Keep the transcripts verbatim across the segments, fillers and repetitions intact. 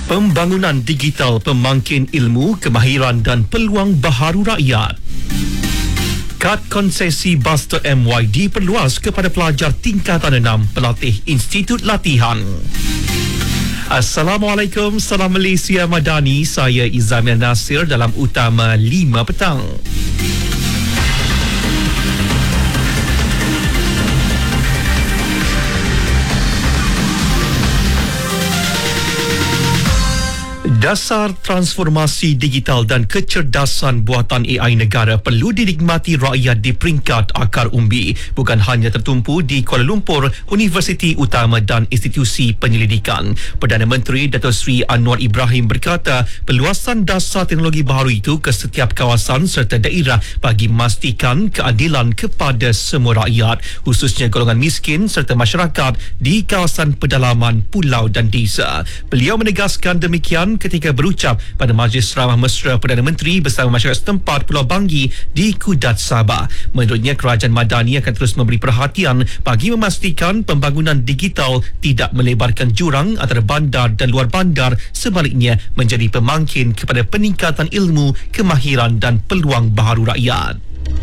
Pembangunan digital pemangkin ilmu, kemahiran dan peluang baharu rakyat. Kad konsesi bas.my diperluas kepada pelajar tingkatan enam pelatih Institut Latihan. Assalamualaikum, salam Malaysia Madani. Saya Izamil Nasir dalam Utama lima petang. Dasar transformasi digital dan kecerdasan buatan A I negara perlu dinikmati rakyat di peringkat akar umbi, bukan hanya tertumpu di Kuala Lumpur, Universiti Utama dan institusi penyelidikan. Perdana Menteri Datuk Seri Anwar Ibrahim berkata, perluasan dasar teknologi baharu itu ke setiap kawasan serta daerah bagi memastikan keadilan kepada semua rakyat, khususnya golongan miskin serta masyarakat di kawasan pedalaman, pulau dan desa. Beliau menegaskan demikian ketika ketika berucap pada Majlis Ramah Mesra Perdana Menteri bersama masyarakat setempat Pulau Banggi di Kudat, Sabah. Menurutnya, Kerajaan Madani akan terus memberi perhatian bagi memastikan pembangunan digital tidak melebarkan jurang antara bandar dan luar bandar, sebaliknya menjadi pemangkin kepada peningkatan ilmu, kemahiran dan peluang baharu rakyat.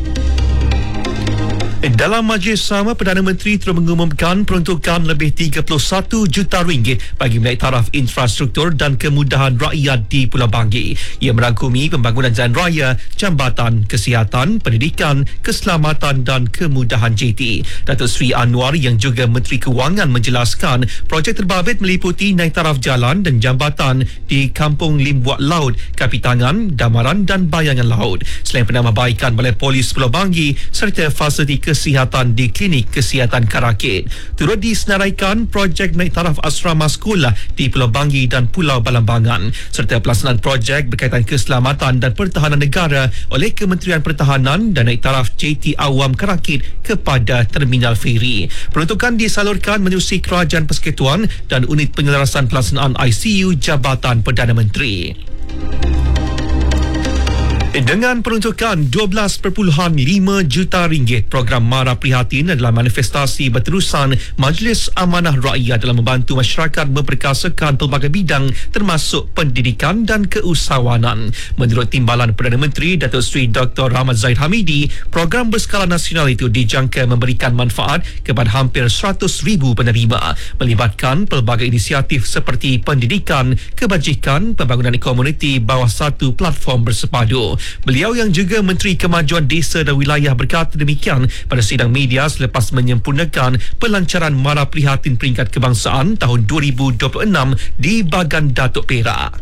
Dalam majlis sama, Perdana Menteri telah mengumumkan peruntukan lebih tiga puluh satu juta ringgit bagi menaik taraf infrastruktur dan kemudahan rakyat di Pulau Banggi. Ia merangkumi pembangunan jalan raya, jambatan, kesihatan, pendidikan, keselamatan dan kemudahan J T. Datuk Seri Anwar yang juga Menteri Kewangan menjelaskan projek terbabit meliputi naik taraf jalan dan jambatan di Kampung Limbuat Laut, Kapitangan, Damaran dan Bayangan Laut. Selain penambahbaikan Balai Polis Pulau Banggi serta fasiliti kesihatan di Klinik Kesihatan Karakit. Turut disenaraikan projek naik taraf asrama sekolah di Pulau Banggi dan Pulau Balambangan serta pelaksanaan projek berkaitan keselamatan dan pertahanan negara oleh Kementerian Pertahanan dan naik taraf J T Awam Karakit kepada Terminal Feri. Peruntukan disalurkan menerusi Kerajaan Persekutuan dan Unit Penyelarasan Pelaksanaan I C U Jabatan Perdana Menteri. Dengan peruntukan dua belas perpuluhan lima juta ringgit, program Mara Prihatin adalah manifestasi berterusan Majlis Amanah Rakyat dalam membantu masyarakat memperkasakan pelbagai bidang termasuk pendidikan dan keusahawanan. Menurut Timbalan Perdana Menteri Datuk Seri Doktor Rahmat Zahid Hamidi, program berskala nasional itu dijangka memberikan manfaat kepada hampir seratus ribu penerima, melibatkan pelbagai inisiatif seperti pendidikan, kebajikan, pembangunan komuniti bawah satu platform bersepadu. Beliau yang juga Menteri Kemajuan Desa dan Wilayah berkata demikian pada sidang media selepas menyempurnakan pelancaran Mara Prihatin Peringkat Kebangsaan tahun dua ribu dua puluh enam di Bagan Datuk Perak.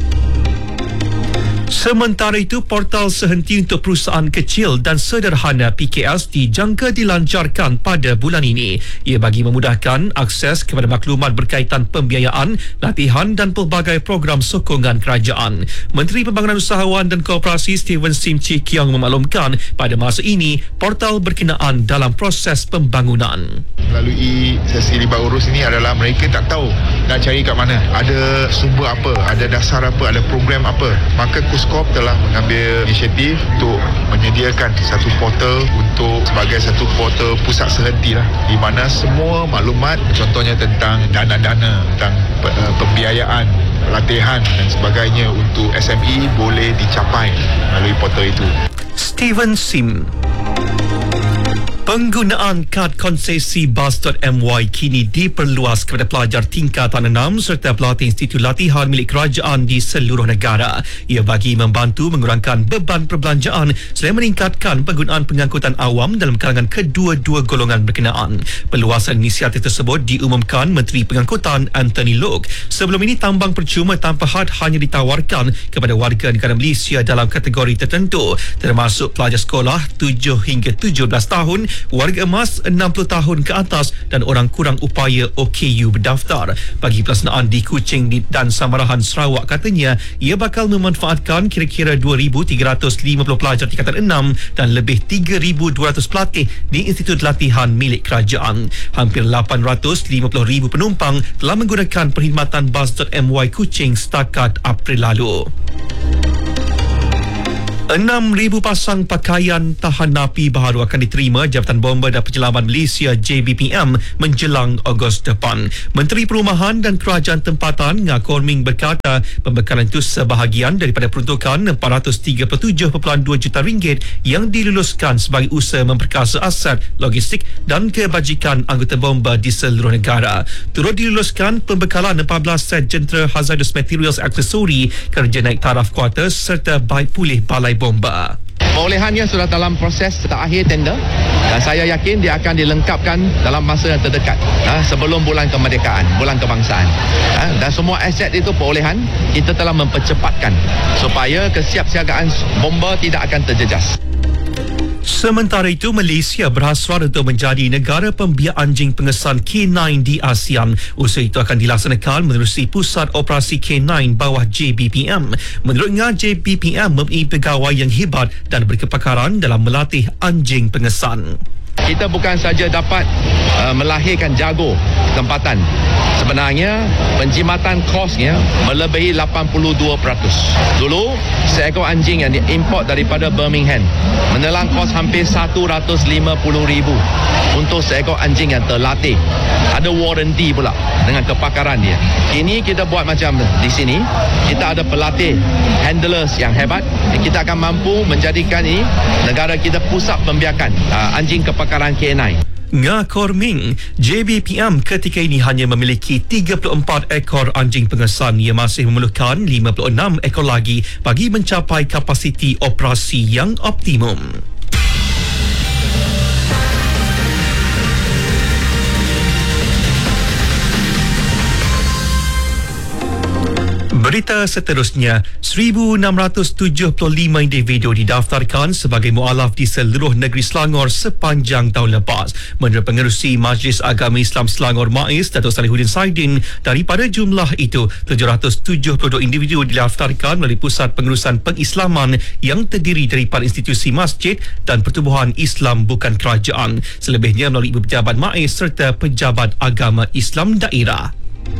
Sementara itu, portal sehenti untuk perusahaan kecil dan sederhana P K S dijangka dilancarkan pada bulan ini. Ia bagi memudahkan akses kepada maklumat berkaitan pembiayaan, latihan dan pelbagai program sokongan kerajaan. Menteri Pembangunan Usahawan dan Koperasi Steven Sim Chee Kiong memaklumkan pada masa ini portal berkenaan dalam proses pembangunan. Melalui sesi libat urus ini adalah mereka tak tahu nak cari kat mana, ada sumber apa, ada dasar apa, ada program apa. Maka Kuskop telah mengambil inisiatif untuk menyediakan satu portal untuk sebagai satu portal pusat sehenti lah, di mana semua maklumat contohnya tentang dana-dana, tentang pembiayaan, latihan dan sebagainya untuk S M E boleh dicapai melalui portal itu. Steven Sim. Penggunaan kad konsesi bas.my kini diperluas kepada pelajar tingkatan enam serta pelatih Institut Latihan milik kerajaan di seluruh negara. Ia bagi membantu mengurangkan beban perbelanjaan selain meningkatkan penggunaan pengangkutan awam dalam kalangan kedua-dua golongan berkenaan. Perluasan inisiatif tersebut diumumkan Menteri Pengangkutan Anthony Loke. Sebelum ini, tambang percuma tanpa had hanya ditawarkan kepada warga negara Malaysia dalam kategori tertentu, termasuk pelajar sekolah tujuh hingga tujuh belas tahun, warga emas enam puluh tahun ke atas dan orang kurang upaya O K U berdaftar. Bagi pelaksanaan di Kuching dan Samarahan Sarawak, katanya ia bakal memanfaatkan kira-kira dua ribu tiga ratus lima puluh pelajar tingkatan enam dan lebih tiga ribu dua ratus pelatih di Institut Latihan milik kerajaan. Hampir lapan ratus lima puluh ribu penumpang telah menggunakan perkhidmatan bas.my Kuching setakat April lalu. enam ribu pasang pakaian tahan napi baharu akan diterima Jabatan Bomba dan Penyelaman Malaysia J B P M menjelang Ogos depan. Menteri Perumahan dan Kerajaan Tempatan Ngah Korming berkata pembekalan itu sebahagian daripada peruntukan empat ratus tiga puluh tujuh perpuluhan dua juta ringgit yang diluluskan sebagai usaha memperkasa aset, logistik dan kebajikan anggota bomba di seluruh negara. Turut diluluskan pembekalan empat belas set jentera hazardous materials aksesori kerja naik taraf kuartus serta baik pulih balai bomba. Perolehannya sudah dalam proses terakhir tender dan saya yakin dia akan dilengkapkan dalam masa yang terdekat, ha, sebelum bulan kemerdekaan, bulan kebangsaan. Ha, dan semua aset itu perolehan kita telah mempercepatkan supaya kesiapsiagaan bomba tidak akan terjejas. Sementara itu, Malaysia berhasrat untuk menjadi negara pembiak anjing pengesan K sembilan di ASEAN. Usaha itu akan dilaksanakan menerusi Pusat Operasi K sembilan bawah J B P M. Menurutnya, J B P M mempunyai pegawai yang hebat dan berkepakaran dalam melatih anjing pengesan. Kita bukan saja dapat uh, melahirkan jago tempatan. Sebenarnya penjimatan kosnya melebihi lapan puluh dua peratus. Dulu seekor anjing yang diimport daripada Birmingham menelan kos hampir seratus lima puluh ribu untuk seekor anjing yang terlatih. Ada warranty pula dengan kepakaran dia. Ini kita buat macam di sini, kita ada pelatih handlers yang hebat dan kita akan mampu menjadikan ini negara kita pusat pembiakan uh, anjing kepakaran K sembilan. Ngah Korming, J B P M ketika ini hanya memiliki tiga puluh empat ekor anjing pengesan. Ia masih memerlukan lima puluh enam ekor lagi bagi mencapai kapasiti operasi yang optimum. Berita seterusnya, seribu enam ratus tujuh puluh lima individu didaftarkan sebagai mualaf di seluruh negeri Selangor sepanjang tahun lepas. Menurut Pengerusi Majlis Agama Islam Selangor M A I S, Datuk Salihuddin Saidin, daripada jumlah itu, tujuh ratus tujuh puluh dua individu didaftarkan melalui Pusat Pengurusan Pengislaman yang terdiri daripada institusi masjid dan pertubuhan Islam bukan kerajaan. Selebihnya melalui ibu pejabat M A I S serta pejabat agama Islam daerah.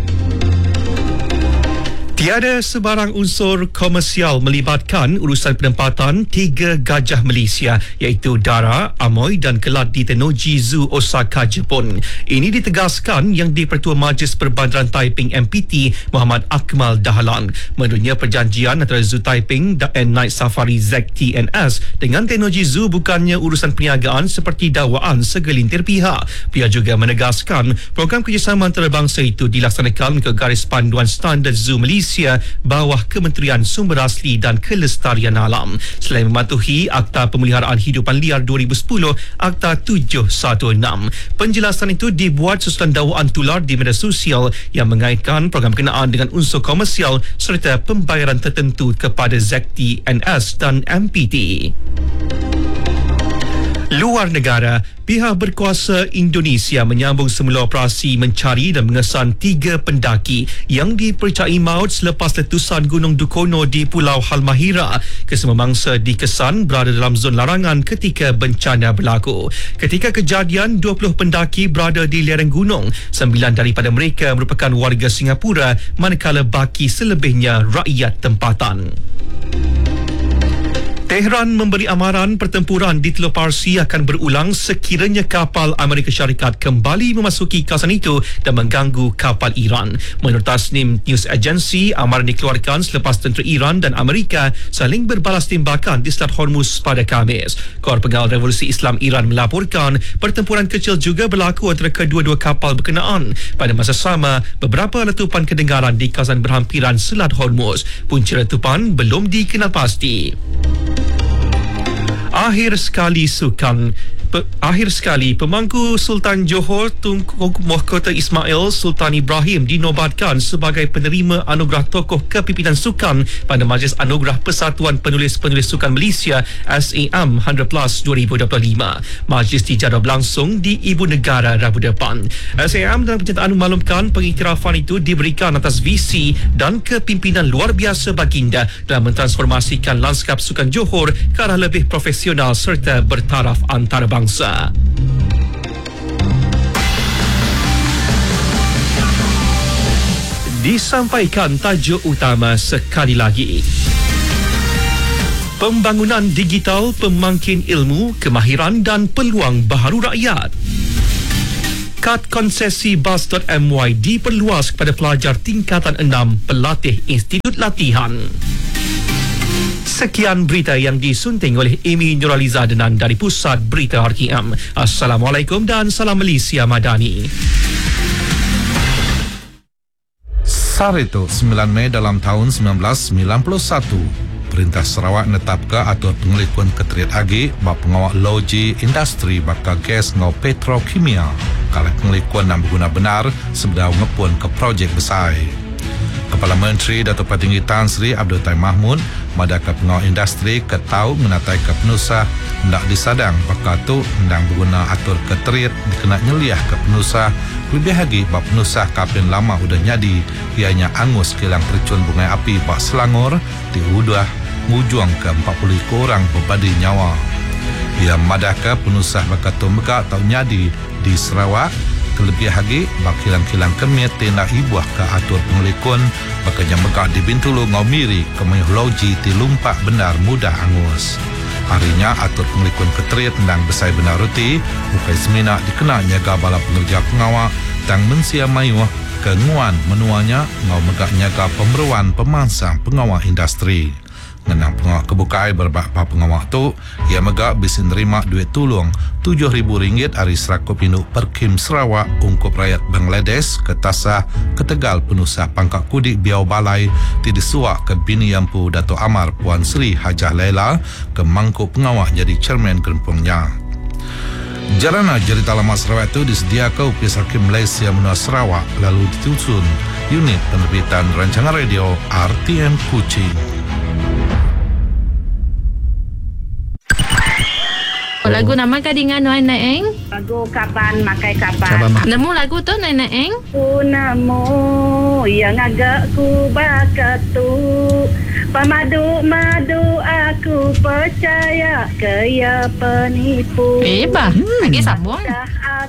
Tiada sebarang unsur komersial melibatkan urusan penempatan tiga gajah Malaysia iaitu Dara, Amoy dan Kelad di Tennoji Zoo Osaka, Jepun. Ini ditegaskan yang di-Pertua Majlis Perbandaran Taiping M P T Muhammad Akmal Dahlan. Menurutnya perjanjian antara Zoo Taiping dan Night Safari Z T N S dengan Tennoji Zoo bukannya urusan perniagaan seperti dakwaan segelintir pihak. Pihak juga menegaskan program kerjasama antarabangsa itu dilaksanakan mengikut garis panduan standard Zoo Malaysia bawah Kementerian Sumber Asli dan Kelestarian Alam. Selain mematuhi Akta Pemeliharaan Hidupan Liar dua ribu sepuluh, Akta tujuh satu enam. Penjelasan itu dibuat susulan dakwaan tular di media sosial yang mengaitkan program berkenaan dengan unsur komersial serta pembayaran tertentu kepada Z T N S dan M P T. Luar negara, pihak berkuasa Indonesia menyambung semula operasi mencari dan mengesan tiga pendaki yang dipercayai maut selepas letusan Gunung Dukono di Pulau Halmahera. Kesemua mangsa dikesan berada dalam zon larangan ketika bencana berlaku. Ketika kejadian, dua puluh pendaki berada di lereng gunung. Sembilan daripada mereka merupakan warga Singapura, manakala baki selebihnya rakyat tempatan. Tehran memberi amaran pertempuran di Teluk Parsi akan berulang sekiranya kapal Amerika Syarikat kembali memasuki kawasan itu dan mengganggu kapal Iran. Menurut Tasnim News Agency, amaran dikeluarkan selepas tentera Iran dan Amerika saling berbalas tembakan di Selat Hormuz pada Khamis. Kor Pengawal Revolusi Islam Iran melaporkan pertempuran kecil juga berlaku antara kedua-dua kapal berkenaan. Pada masa sama, beberapa letupan kedengaran di kawasan berhampiran Selat Hormuz. Punca letupan belum dikenal pasti. Akhir sekali sukan Pe, akhir sekali, pemangku Sultan Johor Tunku Mahkota Ismail Sultan Ibrahim dinobatkan sebagai penerima anugerah tokoh kepimpinan sukan pada Majlis Anugerah Persatuan Penulis-Penulis Sukan Malaysia S A M one hundred plus dua ribu dua puluh lima. Majlis dijadual berlangsung di Ibu Negara Rabu depan. S A M dalam pernyataan memaklumkan pengiktirafan itu diberikan atas visi dan kepimpinan luar biasa baginda dalam mentransformasikan lanskap sukan Johor ke arah lebih profesional serta bertaraf antarabangsa. Disampaikan tajuk utama sekali lagi. Pembangunan digital, pemangkin ilmu, kemahiran dan peluang baharu rakyat. Kad konsesi bas.my diperluas kepada pelajar tingkatan enam pelatih Institut Latihan. Sekian berita yang disunting oleh Amy Nuraliza Denan dari Pusat Berita R T M. Assalamualaikum dan salam Malaysia Madani. SAR itu sembilan Mei dalam tahun sembilan belas sembilan puluh satu. Perintah Sarawak netapkan atur pengelikuan keteriat agi bak pengawal loji industri bakal gas ngau petrokimia. Kalau pengelikuan nak berguna benar sebelum ngepun ke projek besar. Kepala Menteri Datuk Patinggi Tan Sri Abdul Taim Mahmud madaka pengawal industri ketau menatai ke penusah hendak disadang bakal tu hendak berguna atur keteriat dikena nyeliah ke penusah lebih lagi bak penusah kapin lama udah nyadi ianya angus kilang percun bungai api bak Selangor di udah mujuang ke empat puluh orang berbadi nyawa. Ia madaka penusah bakal tu megak tau nyadi di Sarawak terlebih lagi bak kilang-kilang kemit tindak ibuah ke atur pengelikun bakal yang megak di Bintulu ngau miri kemuyuh loji ti lumpak benar mudah angus. Harinya atur pengelikun keteriat tentang besai benar ruti bukai semina dikena nyaga bala pengerja pengawak tang mensia mayuh kenguan menuanya ngau megak nyaga pemberuan pemansang pengawak industri. Ngenang pengawak kebukai berbapa pengawak tu ia megak bisa nerima duit tulung tujuh ribu ringgit hari serakup induk Perkim Sarawak ungkup rakyat Bangladesh ke Tasah ke Tegal penusah pangkat kudik Biau Balai ti disuak ke bini Yampu Dato' Amar Puan Sri Hajah Laila ke mangkuk pengawak jadi chairman gerempungnya. Jarana cerita lama Sarawak itu disediakan Upis Hakim Malaysia Menua Sarawak lalu ditusun unit penerbitan rancangan radio R T M Kuching. Lagu nama kadingan Noy Naeng? Lagu kapan makai kapan? Kapan mak- Nemu lagu tu Noy Naeng? Ku nemu yang agak ku bakatu pemadu-madu aku percaya kaya penipu. Eh bah, lagi sambung. Dah